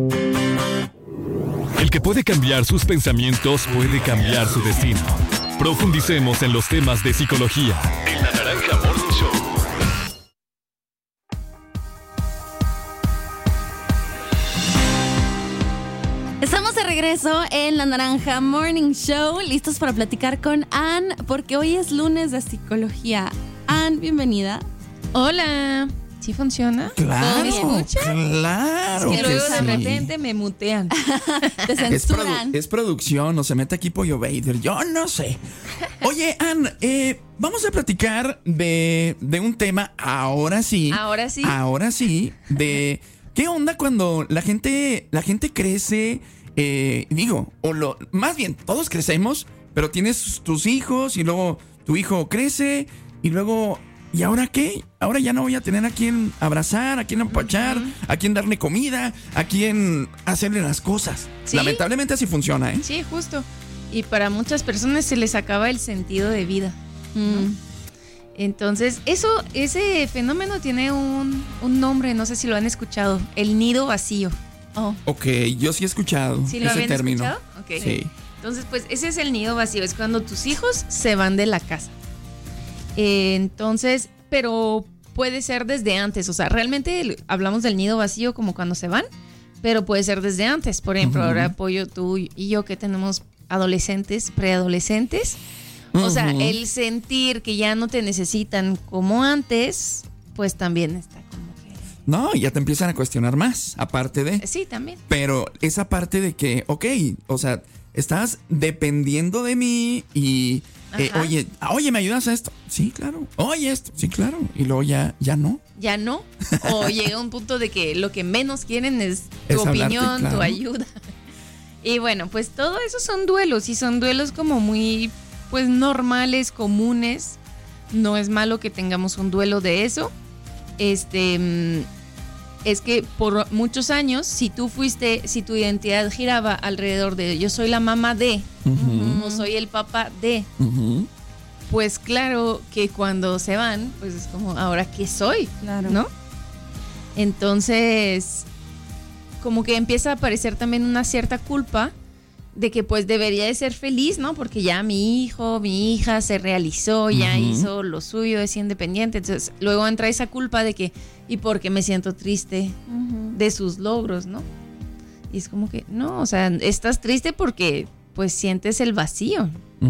El que puede cambiar sus pensamientos puede cambiar su destino. Profundicemos en los temas de psicología en La Naranja Morning Show. Estamos de regreso en La Naranja Morning Show, listos para platicar con Ann, porque hoy es lunes de psicología. Ann, bienvenida. Hola. ¿Sí funciona? Claro, claro. Y luego de repente me mutean. Te censuran. Es producción, o se mete aquí Pollo Vader, yo no sé. Oye, Ann, vamos a platicar de un tema ahora sí. Ahora sí, de qué onda cuando la gente crece, más bien, todos crecemos, pero tienes tus hijos y luego tu hijo crece y luego... ¿Y ahora qué? Ahora ya no voy a tener a quien abrazar, a quien apachar, a quien darle comida, a quien hacerle las cosas. ¿Sí? Lamentablemente así funciona, ¿eh? Sí, justo. Y para muchas personas se les acaba el sentido de vida, ¿no? Entonces, ese fenómeno tiene un nombre, no sé si lo han escuchado, el nido vacío. Oh. Ok, yo sí he escuchado ¿Sí lo ese término. Escuchado? Okay. Sí. Entonces, pues ese es el nido vacío, es cuando tus hijos se van de la casa. Entonces, pero puede ser desde antes, o sea, realmente hablamos del nido vacío como cuando se van, pero puede ser desde antes. Por ejemplo, ahora Pollo, tú y yo que tenemos adolescentes, preadolescentes, o sea, el sentir que ya no te necesitan como antes, pues también está como que... No, ya te empiezan a cuestionar más, aparte de... Sí, también. Pero esa parte de que, o sea, estás dependiendo de mí y... oye, ¿me ayudas a esto? Sí, claro. Oye, esto, sí, claro. Y luego ya no. Ya no. O llega un punto de que lo que menos quieren es tu opinión, hablarte, claro. Tu ayuda. Y bueno, pues todo eso son duelos. Y son duelos como muy, pues, normales, comunes. No es malo que tengamos un duelo de eso. Es que por muchos años, si tu identidad giraba alrededor de yo soy la mamá de, o soy el papá de, pues claro que cuando se van, pues es como, ¿ahora qué soy? Claro. ¿No? Entonces, como que empieza a aparecer también una cierta culpa de que pues debería de ser feliz, ¿no? Porque ya mi hijo, mi hija se realizó, ya hizo lo suyo, es independiente. Entonces, luego entra esa culpa de que, ¿y por qué me siento triste de sus logros, no? Y es como que, no, o sea, estás triste porque pues sientes el vacío.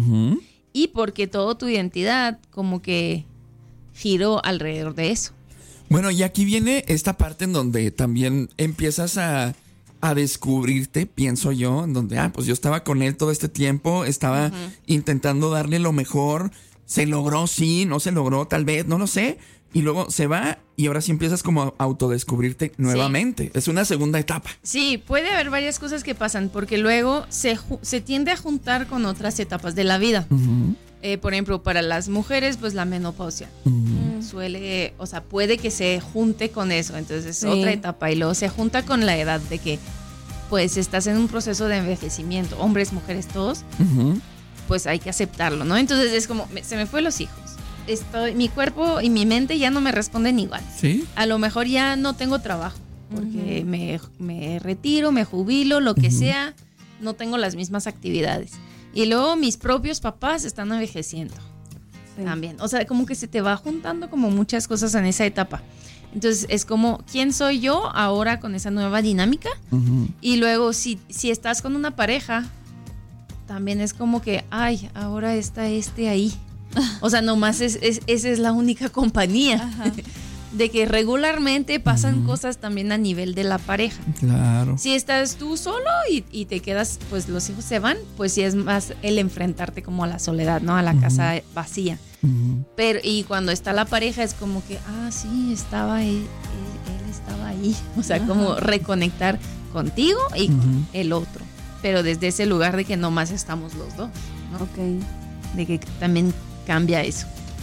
Y porque toda tu identidad como que giró alrededor de eso. Bueno, y aquí viene esta parte en donde también empiezas a descubrirte, pienso yo, en donde, pues yo estaba con él todo este tiempo, estaba intentando darle lo mejor, se logró, sí, no se logró, tal vez, no lo sé, y luego se va y ahora sí empiezas como a autodescubrirte nuevamente. Sí. Es una segunda etapa. Sí, puede haber varias cosas que pasan, porque luego se tiende a juntar con otras etapas de la vida. Por ejemplo, para las mujeres, pues la menopausia. Suele, o sea, puede que se junte con eso, entonces es otra etapa y luego se junta con la edad de que pues estás en un proceso de envejecimiento, hombres, mujeres, todos, pues hay que aceptarlo, ¿no? Entonces es como, se me fue los hijos, mi cuerpo y mi mente ya no me responden igual. ¿Sí? A lo mejor ya no tengo trabajo, porque me retiro, me jubilo, lo que sea, no tengo las mismas actividades. Y luego mis propios papás están envejeciendo. También, o sea, como que se te va juntando como muchas cosas en esa etapa. Entonces es como, ¿quién soy yo ahora con esa nueva dinámica? Y luego si estás con una pareja, también es como que, ay, ahora está ahí. O sea, nomás esa es la única compañía. De que regularmente pasan cosas también a nivel de la pareja. Claro. Si estás tú solo y te quedas, pues los hijos se van, pues sí es más el enfrentarte como a la soledad, ¿no? A la casa vacía. Pero y cuando está la pareja es como que, sí, estaba él estaba ahí. O sea, como reconectar contigo y con el otro. Pero desde ese lugar de que nomás estamos los dos, ¿no? Ok. De que también cambia eso.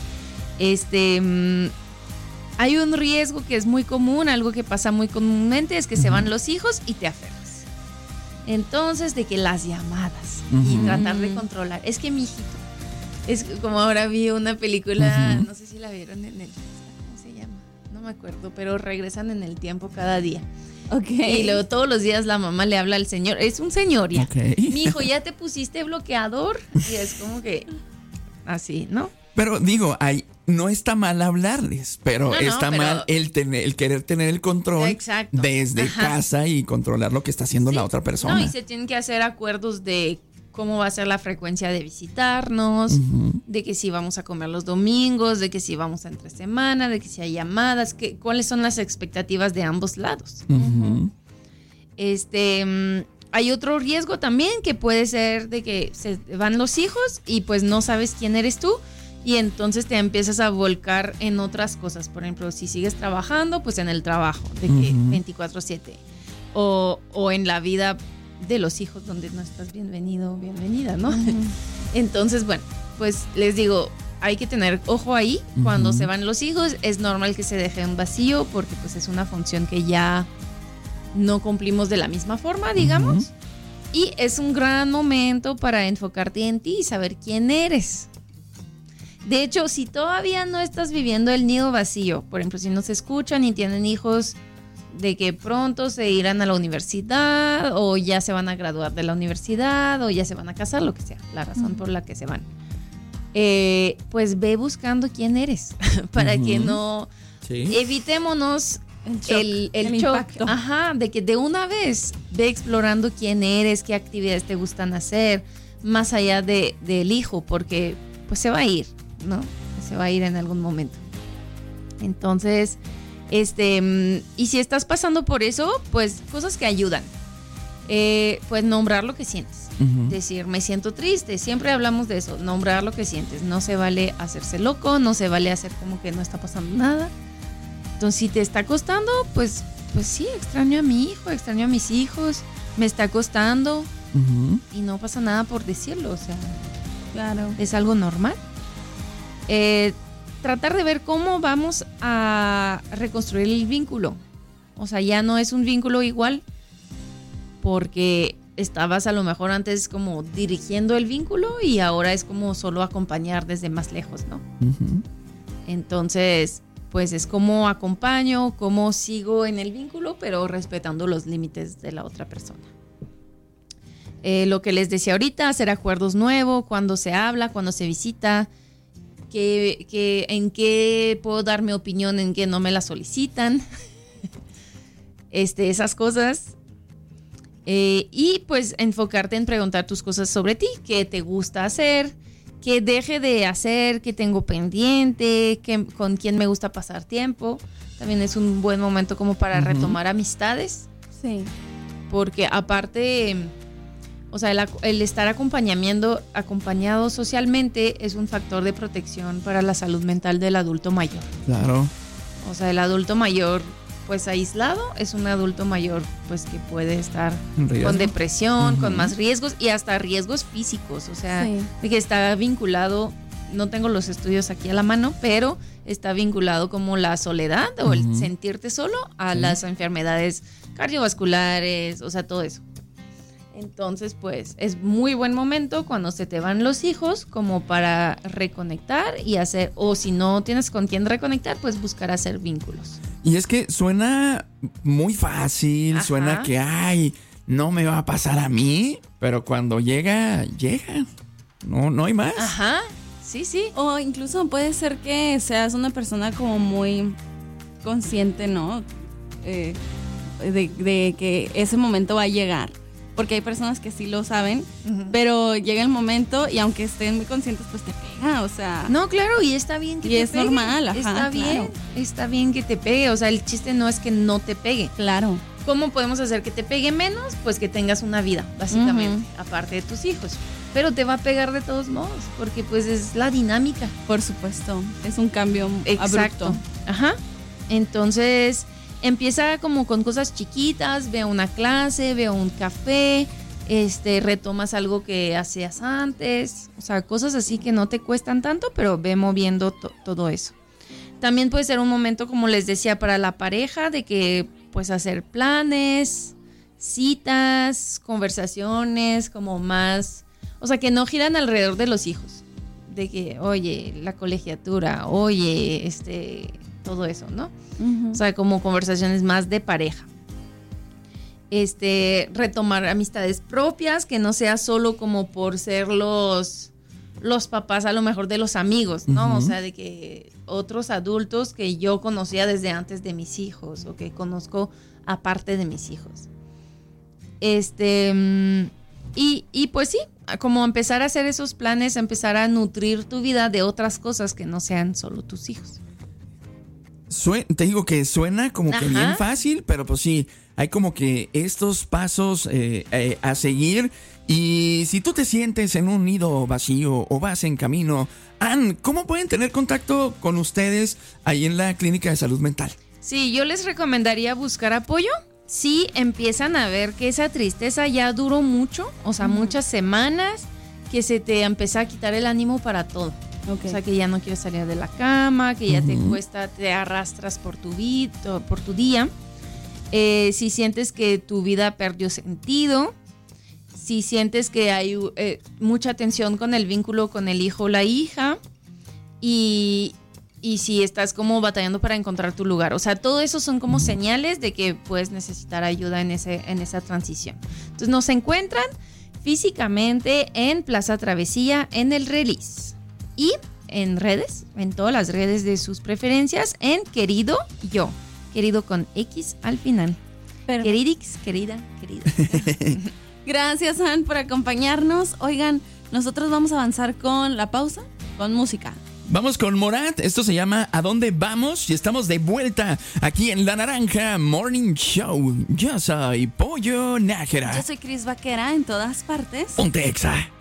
Hay un riesgo que es muy común, algo que pasa muy comúnmente, es que se van los hijos y te aferras. Entonces, de que las llamadas y tratar de controlar. Es que mi hijito, es como ahora vi una película, no sé si la vieron en el, ¿cómo se llama? No me acuerdo, pero regresan en el tiempo cada día. Ok. Y luego todos los días la mamá le habla al señor. Es un señor ya. Ok. Mijo, ¿ya te pusiste bloqueador? Y es como que así, ¿no? Pero digo, no está mal hablarles, pero No, está pero- mal el querer tener el control Exacto. desde Ajá. casa y controlar lo que está haciendo Sí. la otra persona. No, y se tienen que hacer acuerdos de cómo va a ser la frecuencia de visitarnos, de que si vamos a comer los domingos, de que si vamos entre semana, de que si hay llamadas, cuáles son las expectativas de ambos lados. Ujú. Hay otro riesgo también que puede ser de que se van los hijos y pues no sabes quién eres tú y entonces te empiezas a volcar en otras cosas. Por ejemplo, si sigues trabajando, pues en el trabajo, de que 24/7 o en la vida de los hijos donde no estás bienvenido o bienvenida, ¿no? Entonces, bueno, pues les digo, hay que tener ojo ahí. Cuando se van los hijos es normal que se deje un vacío porque pues es una función que ya no cumplimos de la misma forma, digamos. Y es un gran momento para enfocarte en ti y saber quién eres. De hecho, si todavía no estás viviendo el nido vacío, por ejemplo, si no se escuchan y tienen hijos de que pronto se irán a la universidad o ya se van a graduar de la universidad o ya se van a casar, lo que sea, la razón por la que se van. Pues ve buscando quién eres para que no Sí. evitémonos el shock, impacto. ajá, de que de una vez ve explorando quién eres, qué actividades te gustan hacer, más allá del hijo, porque pues se va a ir, ¿no? Se va a ir en algún momento. Entonces, y si estás pasando por eso, pues cosas que ayudan. Pues nombrar lo que sientes. Ujú. Decir, me siento triste, siempre hablamos de eso, nombrar lo que sientes. No se vale hacerse loco, no se vale hacer como que no está pasando nada. Entonces, si te está costando, pues sí, extraño a mi hijo, extraño a mis hijos, me está costando Ujú. y no pasa nada por decirlo, o sea, Claro. es algo normal. Tratar de ver cómo vamos a reconstruir el vínculo. O sea, ya no es un vínculo igual porque estabas a lo mejor antes como dirigiendo el vínculo y ahora es como solo acompañar desde más lejos, ¿no? Ujú. Entonces, pues es cómo acompaño, cómo sigo en el vínculo, pero respetando los límites de la otra persona. Lo que les decía ahorita, hacer acuerdos nuevos, cuando se habla, cuando se visita, en qué puedo dar mi opinión, en qué no me la solicitan, esas cosas. Y pues enfocarte en preguntar tus cosas sobre ti, qué te gusta hacer, qué deje de hacer, qué tengo pendiente, con quién me gusta pasar tiempo. También es un buen momento como para retomar amistades, Sí. porque aparte, o sea, el estar acompañado socialmente es un factor de protección para la salud mental del adulto mayor. Claro. O sea, el adulto mayor, pues aislado, es un adulto mayor, pues que puede estar En riesgo. con depresión, Ujú. con más riesgos y hasta riesgos físicos. O sea, Sí. de que está vinculado, no tengo los estudios aquí a la mano, pero está vinculado como la soledad o el Ujú. sentirte solo a Sí. las enfermedades cardiovasculares, o sea, todo eso. Entonces, pues es muy buen momento cuando se te van los hijos como para reconectar y hacer, o si no tienes con quién reconectar, pues buscar hacer vínculos. Y es que suena muy fácil, Ajá. suena que, ay, no me va a pasar a mí, pero cuando llega, llega. No hay más. Ajá, sí, sí. O incluso puede ser que seas una persona como muy consciente, ¿no? De que ese momento va a llegar. Porque hay personas que sí lo saben, Ujú. pero llega el momento y aunque estén muy conscientes, pues te pega, o sea. No, claro, y está bien que Y te es pegue. normal, ajá, Está bien, claro. está bien que te pegue. O sea, el chiste no es que no te pegue. Claro. ¿Cómo podemos hacer que te pegue menos? Pues que tengas una vida, básicamente, aparte de tus hijos. Pero te va a pegar de todos modos, porque pues es la dinámica. Por supuesto. Es un cambio Exacto. abrupto. Ajá. Entonces, empieza como con cosas chiquitas, ve a una clase, ve a un café, retomas algo que hacías antes, o sea, cosas así que no te cuestan tanto, pero ve moviendo todo eso. También puede ser un momento, como les decía, para la pareja, de que pues hacer planes, citas, conversaciones, como más, o sea, que no giran alrededor de los hijos, de que, oye, la colegiatura, oye, todo eso, ¿no? Ujú. O sea, como conversaciones más de pareja. retomar amistades propias, que no sea solo como por ser los papás a lo mejor de los amigos, ¿no? Uh-huh. O sea, de que otros adultos que yo conocía desde antes de mis hijos o que conozco aparte de mis hijos. Y pues sí, como empezar a hacer esos planes, empezar a nutrir tu vida de otras cosas que no sean solo tus hijos. Te digo que suena como que bien fácil, pero pues sí, hay como que estos pasos a seguir. Y si tú te sientes en un nido vacío o vas en camino, Ann, ¿cómo pueden tener contacto con ustedes ahí en la Clínica de Salud Mental? Sí, yo les recomendaría buscar apoyo. Si empiezan a ver que esa tristeza ya duró mucho, o sea, muchas semanas, que se te empieza a quitar el ánimo para todo. Okay. O sea, que ya no quieres salir de la cama, que ya te cuesta, te arrastras por tu día. Si sientes que tu vida perdió sentido, si sientes que hay mucha tensión con el vínculo con el hijo o la hija, y si estás como batallando para encontrar tu lugar. O sea, todo eso son como señales de que puedes necesitar ayuda en esa transición. Entonces nos encuentran físicamente en Plaza Travesía, en el Release. Y en redes, en todas las redes de sus preferencias, en Querido Yo. Querido con X al final. Queridix, querida. Gracias, Ann, por acompañarnos. Oigan, nosotros vamos a avanzar con la pausa, con música. Vamos con Morat, esto se llama ¿A dónde vamos? Y estamos de vuelta aquí en La Naranja Morning Show. Yo soy Pollo Nájera. Yo soy Cris Vaquera, en todas partes. Ponte Exa.